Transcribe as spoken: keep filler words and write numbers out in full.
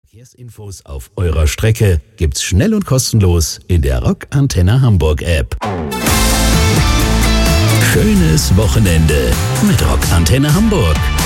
Verkehrsinfos auf eurer Strecke gibt's schnell und kostenlos in der Rock Antenne Hamburg App. Schönes Wochenende mit Rock Antenne Hamburg.